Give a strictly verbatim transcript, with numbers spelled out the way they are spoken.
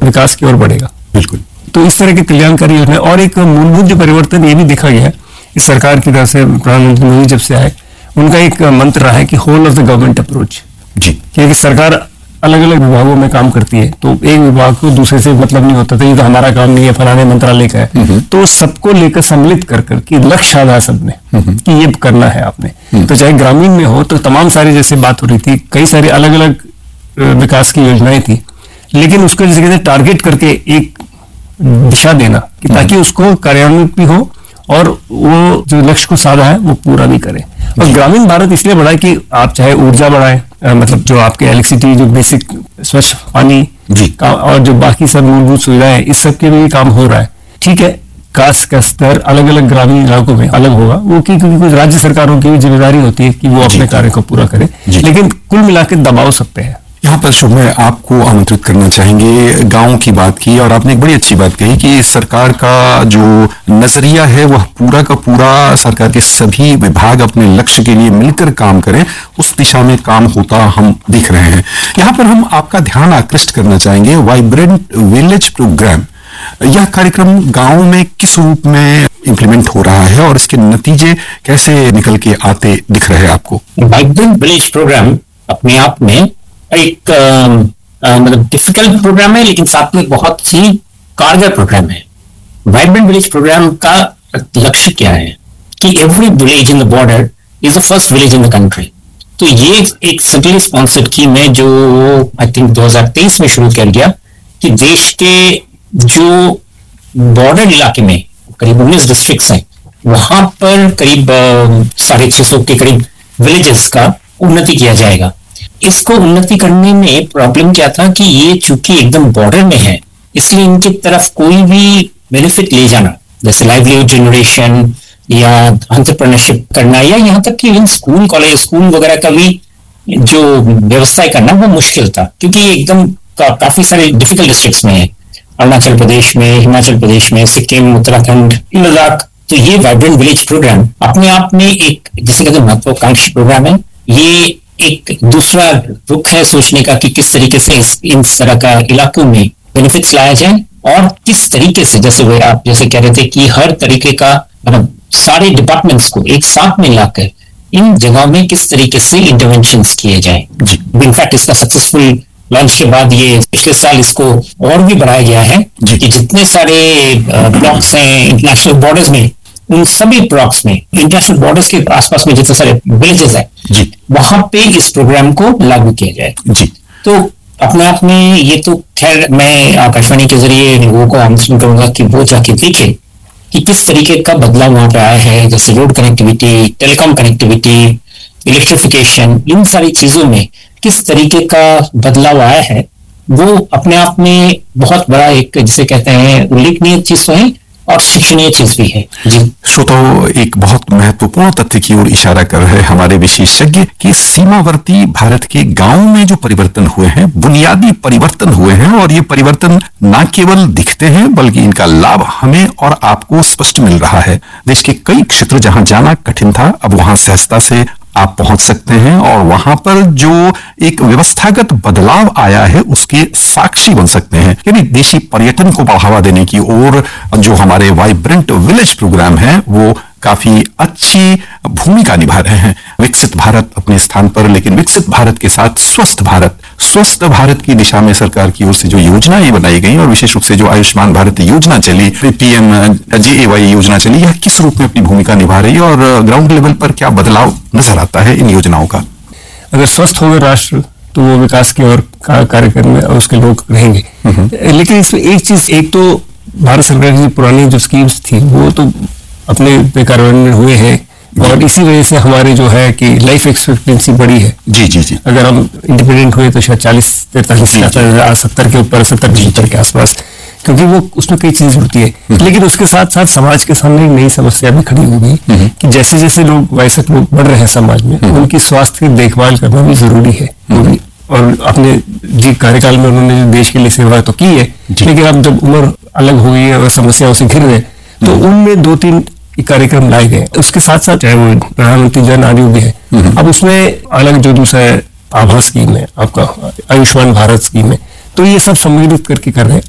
विकास की ओर बढ़ेगा। बिल्कुल। तो इस तरह की कल्याणकारी योजना, और एक मूलभूत जो परिवर्तन ये भी देखा गया है इस सरकार की तरफ से, प्रधानमंत्री मोदी जब से आए उनका एक मंत्र रहा है कि whole of the government approach. जी। क्योंकि सरकार अलग अलग विभागों में काम करती है, तो एक विभाग को दूसरे से मतलब नहीं होता था, ये तो हमारा काम नहीं है, फलाने मंत्रालय का है, तो सबको लेकर सम्मिलित कर करके लक्ष्य साधा सबने कि ये करना है आपने। तो चाहे ग्रामीण में हो तो तमाम सारी जैसे बात हो रही थी, कई सारी अलग अलग विकास की योजनाएं थी, लेकिन उसको जैसे कहते हैं टारगेट करके एक दिशा देना कि ताकि उसको कार्यान्वित भी हो और वो जो लक्ष्य को साधा है वो पूरा भी करे। और ग्रामीण भारत इसलिए बढ़ा कि आप चाहे ऊर्जा बढ़ाएं, मतलब जो आपके इलेक्ट्रिसिटी, जो बेसिक स्वच्छ पानी का और जो बाकी सब मूलभूत सुविधाएं, इस सब के भी काम हो रहा है। ठीक है, विकास का स्तर अलग अलग ग्रामीण इलाकों में अलग होगा, वो की क्योंकि कुछ राज्य सरकारों की भी जिम्मेदारी होती है कि वो अपने कार्य को पूरा करे, लेकिन कुल मिलाकर दबाव सब पे है। यहाँ पर शुभ में आपको आमंत्रित करना चाहेंगे, गांव की बात की और आपने एक बड़ी अच्छी बात कही कि सरकार का जो नजरिया है वह पूरा का पूरा सरकार के सभी विभाग अपने लक्ष्य के लिए मिलकर काम करें, उस दिशा में काम होता हम दिख रहे हैं। यहाँ पर हम आपका ध्यान आकृष्ट करना चाहेंगे वाइब्रेंट विलेज प्रोग्राम। यह कार्यक्रम गांव में किस रूप में इम्प्लीमेंट हो रहा है और इसके नतीजे कैसे निकल के आते दिख रहे हैं आपको? वाइब्रेंट विलेज प्रोग्राम अपने आप में एक मतलब डिफिकल्ट प्रोग्राम है, लेकिन साथ में बहुत ही कारगर प्रोग्राम है। वाइब्रेंट विलेज प्रोग्राम का लक्ष्य क्या है कि every village in the border is the first village in the country. तो ये एक सेंट्रली स्पॉन्सर्ड स्कीम है जो आई थिंक दो हज़ार तेईस में शुरू किया गया कि देश के जो बॉर्डर इलाके में करीब उन्नीस डिस्ट्रिक्ट्स हैं, वहां पर करीब साढ़े छह सौ के करीब विलेजेस का उन्नति किया जाएगा। इसको उन्नति करने में प्रॉब्लम क्या था कि ये चूंकि एकदम बॉर्डर में है, इसलिए इनकी तरफ कोई भी बेनिफिट ले जाना, जैसे लाइवलीहुड जनरेशन या एंटरप्रेन्योरशिप करना, या यहाँ तक कि इन स्कूल कॉलेज स्कूल वगैरह का भी जो व्यवस्था करना, वो मुश्किल था क्योंकि ये एकदम का, काफी सारे डिफिकल्ट डिस्ट्रिक्ट्स में है, अरुणाचल प्रदेश में, हिमाचल प्रदेश में, सिक्किम, उत्तराखंड, लद्दाख। तो ये वाइब्रेंट विलेज प्रोग्राम अपने आप में एक जिसे कहते हैं महत्वाकांक्षी प्रोग्राम है। ये एक दूसरा रुख है सोचने का कि किस तरीके से इस इन तरह का इलाकों में बेनिफिट्स लाया जाए और किस तरीके से, जैसे वो आप जैसे कह रहे थे कि हर तरीके का मतलब सारे डिपार्टमेंट्स को एक साथ में लाकर इन जगहों में किस तरीके से इंटरवेंशंस किए जाए। इनफैक्ट इसका सक्सेसफुल लॉन्च के बाद ये पिछले साल इसको और भी बढ़ाया गया है कि जितने सारे ब्लॉक्स हैं इंटरनेशनल बॉर्डर्स में, उन सभी ब्लॉक्स में, इंटरनेशनल बॉर्डर्स के आसपास में जितने सारे विलेजेस हैं, वहां पे इस प्रोग्राम को लागू किया जाए। जी। तो अपने आप में ये तो खैर मैं आकाशवाणी के जरिए लोगों को आमंत्रण करूंगा कि वो जाके देखें कि किस तरीके का बदलाव वहां पे आया है, जैसे road connectivity, telecom connectivity, electrification, इन सारी चीजों में किस तरीके का बदलाव आया है। वो अपने आप में बहुत बड़ा एक जिसे कहते हैं उल्लेखनीय चीज तो है और शिक्षणीय चीज भी है। जी श्रोताओं, एक बहुत महत्वपूर्ण तथ्य की ओर इशारा कर रहे हमारे विशेषज्ञ कि सीमावर्ती भारत के गांवों में जो परिवर्तन हुए हैं, बुनियादी परिवर्तन हुए हैं, और ये परिवर्तन न केवल दिखते हैं बल्कि इनका लाभ हमें और आपको स्पष्ट मिल रहा है। देश के कई क्षेत्र जहां जाना कठिन था, अब वहां सहजता से आप पहुंच सकते हैं और वहां पर जो एक व्यवस्थागत बदलाव आया है उसके साक्षी बन सकते हैं। यानी देशी पर्यटन को बढ़ावा देने की ओर जो हमारे वाइब्रेंट विलेज प्रोग्राम है वो काफी अच्छी भूमिका निभा रहे हैं। विकसित भारत अपने स्थान पर, लेकिन विकसित भारत के साथ स्वस्थ भारत, स्वस्थ भारत की दिशा में सरकार की ओर से जो योजनाएं बनाई गई और विशेष रूप से जो आयुष्मान भारत योजना चली, पीएम जेएवाई योजना चली, यह किस रूप में अपनी भूमिका निभा रही है और ग्राउंड लेवल पर क्या बदलाव नजर आता है इन योजनाओं का? अगर स्वस्थ होगा राष्ट्र तो वो विकास की ओर कार्य करने में और उसके लोग रहेंगे। लेकिन इसमें एक चीज, एक तो भारत सरकार की पुरानी जो स्कीम्स थी वो तो अपने पे कार्यान्वयन हुए हैं और इसी वजह से हमारे जो है कि लाइफ एक्सपेक्टेंसी बढ़ी है। जी जी जी। अगर हम इंडिपेंडेंट हुए तो शायद चालीस तैतालीस सत्तर के ऊपर, सत्तर पचहत्तर के आसपास, क्योंकि वो उसमें कई चीज होती है। लेकिन उसके साथ साथ समाज के सामने एक नई समस्या भी खड़ी हो गई कि जैसे जैसे लोग वयस्क लोग बढ़ रहे हैं समाज में, उनकी स्वास्थ्य की देखभाल करना भी जरूरी है। और अपने जी कार्यकाल में उन्होंने देश के लिए सेवा तो की है, लेकिन अब जब उम्र अलग हो गई है और समस्याओं से घिर गए तो उनमें दो तीन कार्यक्रम लाए गए। उसके साथ साथ चाहे वो प्रधानमंत्री जन आरोग्य है, अब उसमें अलग जो दूसरा आभा स्कीम है आपका आयुष्मान भारत स्कीम है, तो ये सब सम्मिलित करके कर रहे हैं।